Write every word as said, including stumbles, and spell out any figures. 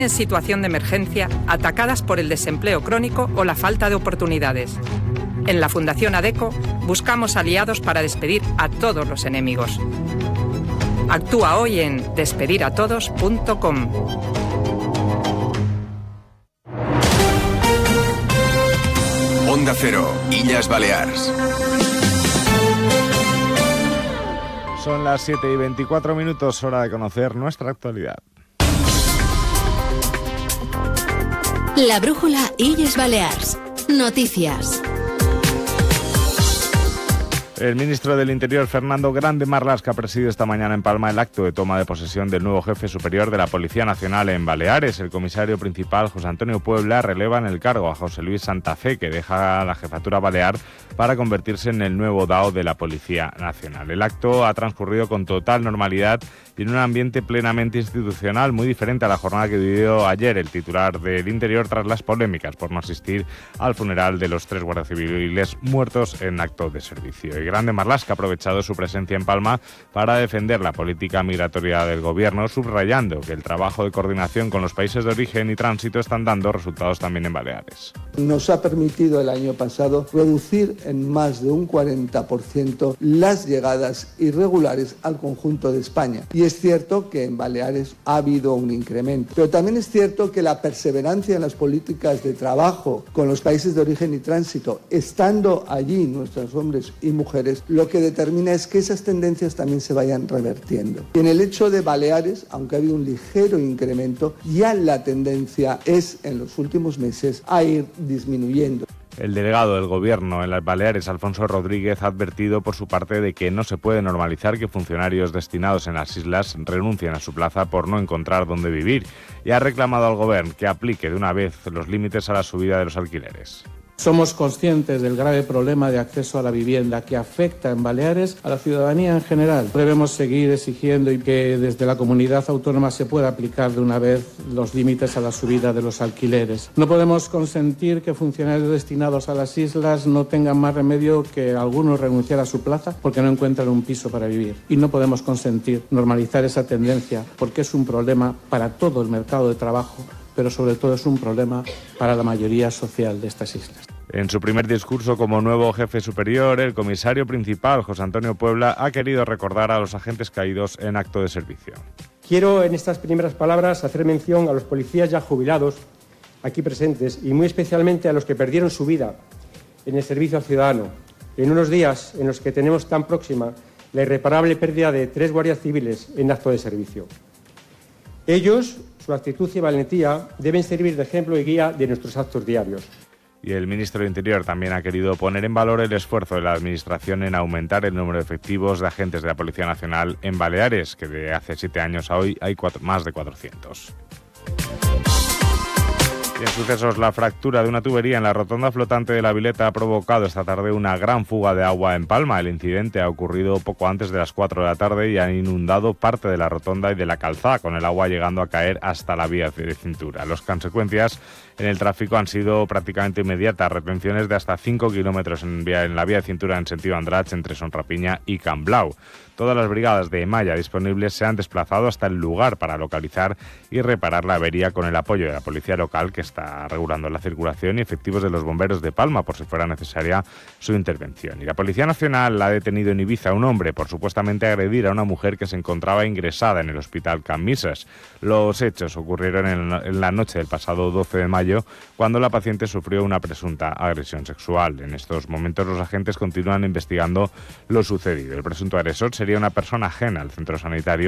en situación de emergencia, atacadas por el desempleo crónico o la falta de oportunidades. En la Fundación ADECO buscamos aliados para despedir a todos los enemigos. Actúa hoy en despedir a todos punto com. Onda Cero, Illes Balears. Son las siete y veinticuatro minutos, hora de conocer nuestra actualidad. La brújula Illes Balears. Noticias. El ministro del Interior, Fernando Grande Marlaska, ha presidido esta mañana en Palma el acto de toma de posesión del nuevo jefe superior de la Policía Nacional en Baleares. El comisario principal, José Antonio Puebla, releva en el cargo a José Luis Santa Fe, que deja la jefatura balear para convertirse en el nuevo D A O de la Policía Nacional. El acto ha transcurrido con total normalidad y en un ambiente plenamente institucional, muy diferente a la jornada que vivió ayer el titular del Interior tras las polémicas por no asistir al funeral de los tres guardias civiles muertos en acto de servicio. Y Grande Marlaska ha aprovechado su presencia en Palma para defender la política migratoria del gobierno, subrayando que el trabajo de coordinación con los países de origen y tránsito están dando resultados también en Baleares. Nos ha permitido el año pasado reducir en más de un cuarenta por ciento las llegadas irregulares al conjunto de España. Y es cierto que en Baleares ha habido un incremento, pero también es cierto que la perseverancia en las políticas de trabajo con los países de origen y tránsito, estando allí nuestros hombres y mujeres, lo que determina es que esas tendencias también se vayan revertiendo. Y en el hecho de Baleares, aunque ha habido un ligero incremento, ya la tendencia es en los últimos meses a ir disminuyendo. El delegado del Gobierno en las Baleares, Alfonso Rodríguez, ha advertido por su parte de que no se puede normalizar que funcionarios destinados en las islas renuncien a su plaza por no encontrar dónde vivir, y ha reclamado al Gobierno que aplique de una vez los límites a la subida de los alquileres. Somos conscientes del grave problema de acceso a la vivienda que afecta en Baleares a la ciudadanía en general. Debemos seguir exigiendo y que desde la comunidad autónoma se pueda aplicar de una vez los límites a la subida de los alquileres. No podemos consentir que funcionarios destinados a las islas no tengan más remedio que algunos renunciar a su plaza porque no encuentran un piso para vivir. Y no podemos consentir normalizar esa tendencia porque es un problema para todo el mercado de trabajo, pero sobre todo es un problema para la mayoría social de estas islas. En su primer discurso como nuevo jefe superior, el comisario principal, José Antonio Puebla, ha querido recordar a los agentes caídos en acto de servicio. Quiero en estas primeras palabras hacer mención a los policías ya jubilados aquí presentes y muy especialmente a los que perdieron su vida en el servicio al ciudadano, en unos días en los que tenemos tan próxima la irreparable pérdida de tres guardias civiles en acto de servicio. Ellos, su actitud y valentía deben servir de ejemplo y guía de nuestros actos diarios. Y el ministro de Interior también ha querido poner en valor el esfuerzo de la Administración en aumentar el número de efectivos de agentes de la Policía Nacional en Baleares, que de hace siete años a hoy hay cuatro, más de cuatrocientos. Y en sucesos, la fractura de una tubería en la rotonda flotante de la Vileta ha provocado esta tarde una gran fuga de agua en Palma. El incidente ha ocurrido poco antes de las cuatro de la tarde y ha inundado parte de la rotonda y de la calzada, con el agua llegando a caer hasta la vía de cintura. Las consecuencias en el tráfico han sido prácticamente inmediatas, retenciones de hasta cinco kilómetros en, vía, en la vía de cintura en sentido Andratx entre Sonrapiña y Can Blau. Todas las brigadas de Malla disponibles se han desplazado hasta el lugar para localizar y reparar la avería con el apoyo de la policía local, que está regulando la circulación, y efectivos de los bomberos de Palma por si fuera necesaria su intervención. Y la Policía Nacional ha detenido en Ibiza a un hombre por supuestamente agredir a una mujer que se encontraba ingresada en el hospital Can Misas. Los hechos ocurrieron en, en la noche del pasado doce de mayo, cuando la paciente sufrió una presunta agresión sexual. En estos momentos los agentes continúan investigando lo sucedido. El presunto agresor sería una persona ajena al centro sanitario